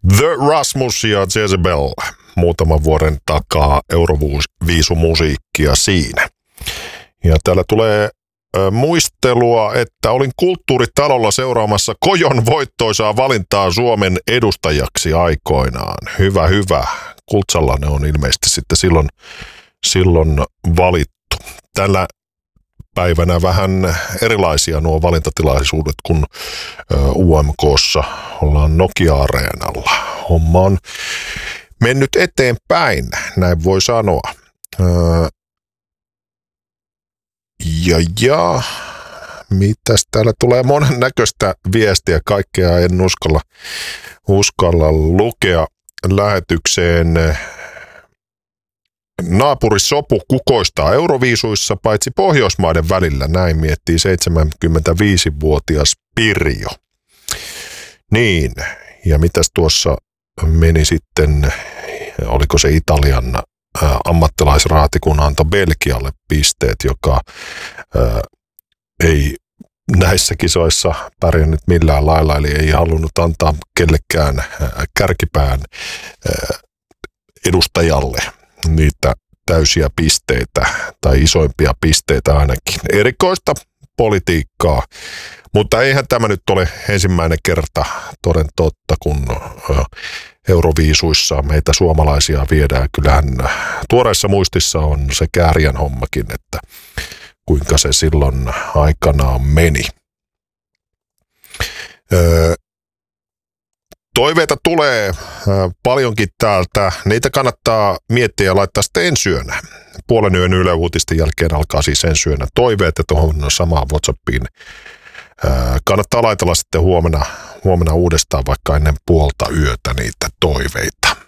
The Rasmus ja Jezebel. Muutaman vuoden takaa Euroviisumusiikkia siinä. Ja täällä tulee muistelua, että olin Kulttuuritalolla seuraamassa Kojon voittoisaa valintaa Suomen edustajaksi aikoinaan. Hyvä, hyvä. Kultsalla ne on ilmeisesti sitten silloin valittu. Tällä päivänä vähän erilaisia nuo valintatilaisuudet, kun UMK:ssa ollaan Nokia-areenalla. Homma on mennyt eteenpäin, näin voi sanoa. Ja mitäs täällä tulee monennäköistä viestiä, kaikkea en uskalla lukea lähetykseen. Naapurisopu kukoistaa Euroviisuissa paitsi Pohjoismaiden välillä, näin miettii 75-vuotias Pirjo. Niin, ja mitäs tuossa meni sitten, oliko se Italian ammattilaisraati, kun antoi Belgialle pisteet, joka ei näissä kisoissa pärjännyt millään lailla, eli ei halunnut antaa kellekään kärkipään edustajalle niitä täysiä pisteitä tai isoimpia pisteitä ainakin. Erikoista politiikkaa, mutta eihän tämä nyt ole ensimmäinen kerta toden totta, kun Euroviisuissa meitä suomalaisia viedään. Kyllähän tuoreessa muistissa on se Kääriän hommakin, että kuinka se silloin aikanaan meni. Toiveita tulee paljonkin täältä. Niitä kannattaa miettiä ja laittaa sitten ensi yönä. Puolen yön Yle Uutisten jälkeen alkaa siis ensi yönä toiveet, ja tuohon samaan WhatsAppiin kannattaa laitella sitten huomenna uudestaan vaikka ennen puolta yötä niitä toiveita.